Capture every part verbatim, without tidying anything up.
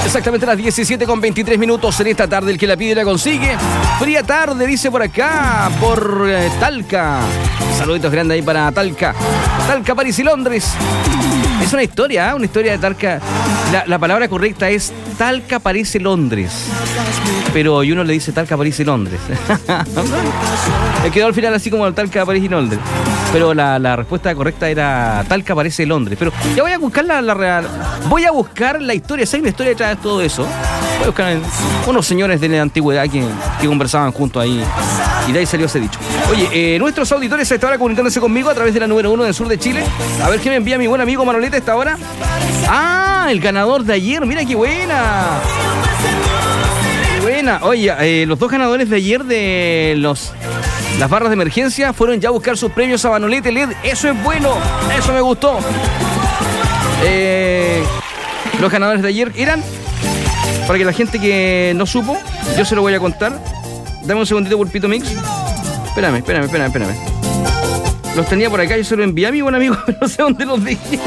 Exactamente a las diecisiete con veintitrés minutos en esta tarde. El que la pide la consigue. Fría tarde, dice por acá, por eh, Talca. Saluditos grandes ahí para Talca. Talca, París y Londres. Es una historia, ¿eh? Una historia de Talca. La, la palabra correcta es Talca, París y Londres. Pero y uno le dice Talca, París y Londres. Me quedó al final así como Talca, París y Londres. Pero la, la respuesta correcta era Talca, París y Londres. Pero ya voy a buscar la, la real. Voy a buscar la historia. Si hay una historia detrás de todo eso. Voy a buscar en, unos señores de la antigüedad que, que conversaban juntos ahí. Y de ahí salió ese dicho. Oye, eh, nuestros auditores a esta hora comunicándose conmigo a través de la número uno del sur de Chile. A ver qué me envía mi buen amigo Manolete a esta hora. Ah, el ganador de ayer. Mira qué buena. Qué buena. Oye, eh, los dos ganadores de ayer de los las barras de emergencia fueron ya a buscar sus premios a Manolete L E D. Eso es bueno. Eso me gustó. Eh, los ganadores de ayer eran, para que la gente que no supo, yo se lo voy a contar. Dame un segundito, Pulpito Mix. Espérame, espérame, espérame, espérame. Los tenía por acá, yo se los envié a mi buen amigo, pero no sé dónde los dejé.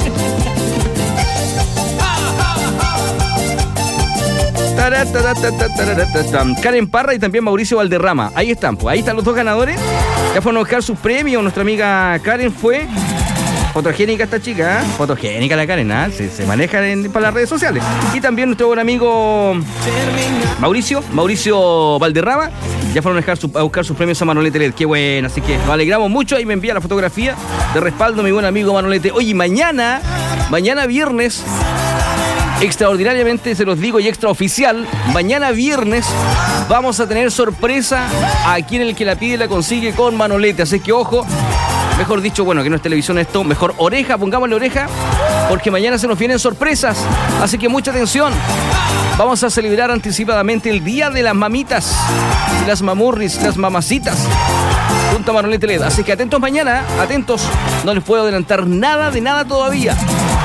Karen Parra y también Mauricio Valderrama. Ahí están, pues ahí están los dos ganadores. Ya fueron a buscar sus premios. Nuestra amiga Karen fue fotogénica esta chica, ¿eh? Fotogénica la Karen, ¿eh? se, se maneja en, para las redes sociales. Y también nuestro buen amigo Mauricio, Mauricio Valderrama, ya fueron a, dejar su, a buscar sus premios a Manolete L E D. Qué bueno, así que nos alegramos mucho. Ahí me envía la fotografía de respaldo mi buen amigo Manolete. Oye, mañana, mañana viernes, extraordinariamente se los digo y extraoficial, mañana viernes vamos a tener sorpresa aquí en El que la pide la consigue con Manolete. Así que ojo. Mejor dicho, bueno, que no es televisión esto, mejor oreja, pongámosle oreja, porque mañana se nos vienen sorpresas, así que mucha atención. Vamos a celebrar anticipadamente el Día de las Mamitas, las mamurris, las mamacitas, junto a Manolete L E D. Así que atentos mañana, atentos, no les puedo adelantar nada de nada todavía.